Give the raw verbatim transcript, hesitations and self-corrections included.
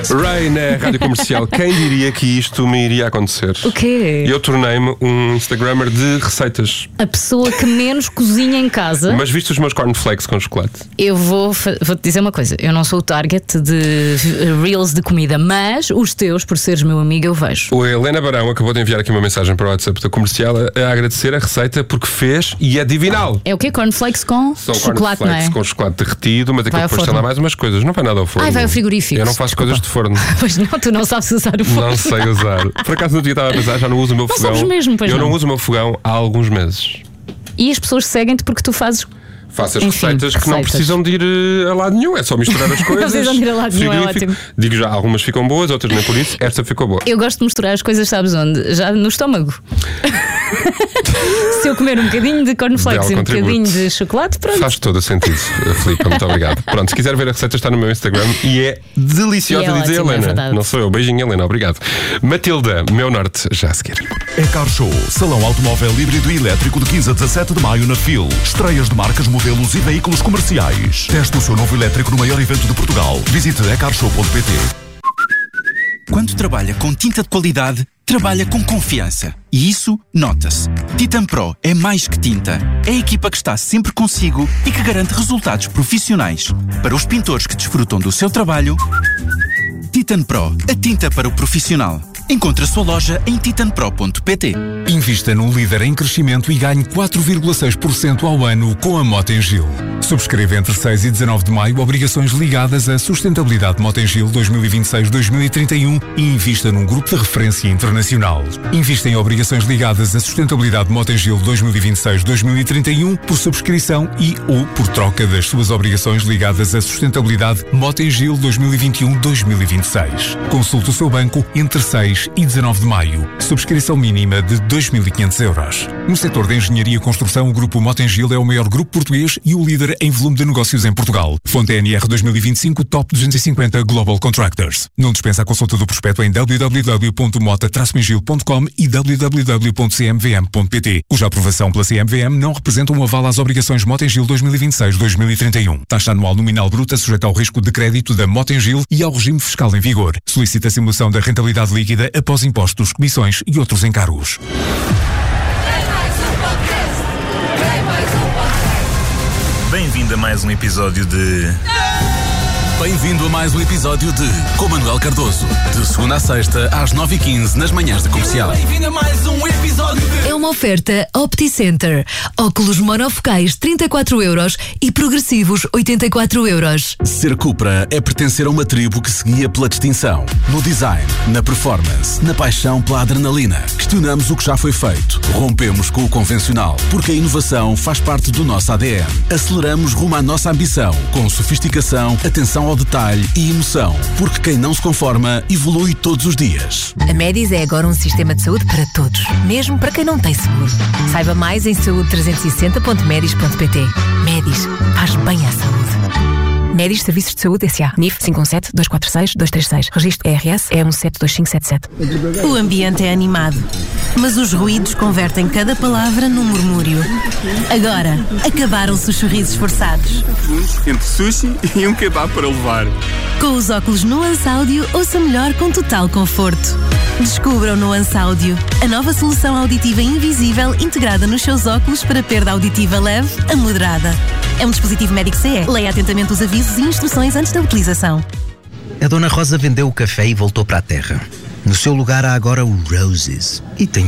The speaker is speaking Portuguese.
Ray na Rádio Comercial. Quem diria que isto me iria acontecer? O quê? Eu tornei-me um Instagrammer de receitas. A pessoa que menos cozinha em casa. Mas viste os meus cornflakes com chocolate? Eu vou, vou-te dizer uma coisa. Eu não sou o target de reels de comida, mas os teus, por seres meu amigo, eu vejo. O Helena Barão acabou de enviar aqui uma mensagem para o WhatsApp da Comercial a, a agradecer a receita porque fez e é divinal. É o quê? Cornflakes com São chocolate, não é? com chocolate derretido, mas aquilo depois tem lá mais umas coisas. Não vai nada ao forno. Ai, vai ao frigorífico. Eu não faço Desculpa. coisas de forno. Pois não, tu não sabes usar o forno. Não sei usar. Por acaso no dia estava a pensar, já não uso o meu Não fogão. sabes mesmo, pois Eu não não. uso o meu fogão há alguns meses. E as pessoas seguem-te porque tu fazes. Faço as Enfim, receitas que não receitas. precisam de ir eh, a lado nenhum, é só misturar as coisas. Não precisam de ir a lado nenhum, é Frigorífico. ótimo. Digo já, algumas ficam boas, outras nem por isso. Esta ficou boa. Eu gosto de misturar as coisas, sabes onde? Já no estômago. Se eu comer um bocadinho de cornflakes e um contributo. bocadinho de chocolate, pronto. Faz todo o sentido, Filipe, muito obrigado. Pronto, se quiser ver a receita está no meu Instagram e é deliciosa, E é diz a ótimo, é Helena. verdade. Não sou eu, beijinho Helena, obrigado. Matilda, meu norte, já a seguir. É Car Show, salão automóvel híbrido e elétrico de quinze a dezassete de maio na F I L. Estreias de marcas, modelos e veículos comerciais. Teste o seu novo elétrico no maior evento de Portugal. Visite e car show ponto p t. Quando trabalha com tinta de qualidade, trabalha com confiança. E isso nota-se. Titan Pro é mais que tinta. É a equipa que está sempre consigo e que garante resultados profissionais. Para os pintores que desfrutam do seu trabalho, Titan Pro, a tinta para o profissional. Encontre a sua loja em titan pro ponto p t. Invista num líder em crescimento e ganhe quatro vírgula seis por cento ao ano com a Motengil. Subscreva entre seis e dezanove de maio obrigações ligadas à sustentabilidade Motengil dois mil e vinte e seis a dois mil e trinta e um e invista num grupo de referência internacional. Invista em obrigações ligadas à sustentabilidade Motengil dois mil e vinte e seis a dois mil e trinta e um por subscrição e ou por troca das suas obrigações ligadas à sustentabilidade Motengil dois mil e vinte e um a dois mil e vinte e seis. Consulte o seu banco entre seis e dezanove de maio. Subscrição mínima de dois mil e quinhentos euros. No setor da engenharia e construção, o grupo Motengil é o maior grupo português e o líder em volume de negócios em Portugal. Fonte N R dois mil e vinte e cinco Top duzentos e cinquenta Global Contractors. Não dispensa a consulta do prospecto em w w w ponto mota traço mengil ponto com e w w w ponto c m v m ponto p t, cuja aprovação pela C M V M não representa um aval às obrigações Motengil dois mil e vinte e seis a dois mil e trinta e um. Taxa anual nominal bruta sujeita ao risco de crédito da Motengil e ao regime fiscal em vigor. Solicita a simulação da rentabilidade líquida após impostos, comissões e outros encargos. Bem-vindo a mais um episódio de... Bem-vindo a mais um episódio de Com Manuel Cardoso. De segunda a sexta, às nove e quinze, nas manhãs da Comercial. Bem-vindo a mais um episódio de... É uma oferta OptiCenter. Óculos monofocais trinta e quatro euros e progressivos oitenta e quatro euros. Ser Cupra é pertencer a uma tribo que se guia pela distinção. No design, na performance, na paixão pela adrenalina. Questionamos o que já foi feito. Rompemos com o convencional, porque a inovação faz parte do nosso A D N. Aceleramos rumo à nossa ambição, com sofisticação, atenção ao detalhe e emoção. Porque quem não se conforma, evolui todos os dias. A Medis é agora um sistema de saúde para todos, mesmo para quem não tem seguro. Saiba mais em saúde trezentos e sessenta ponto medis ponto p t. Medis, faz bem à saúde. Medis Serviços de Saúde S A. N I F cinco um sete, dois quatro seis, dois três seis. Registro E R S é um sete dois cinco sete sete. O ambiente é animado, mas os ruídos convertem cada palavra num murmúrio. Agora, acabaram-se os sorrisos forçados. Entre sushi e um kebab para levar. Com os óculos Nuance Audio, ouça melhor com total conforto. Descubra o Nuance Audio, a nova solução auditiva invisível integrada nos seus óculos para perda auditiva leve a moderada. É um dispositivo médico C E. Leia atentamente os avisos e instruções antes da utilização. A Dona Rosa vendeu o café e voltou para a terra. No seu lugar há agora o Roses. E tem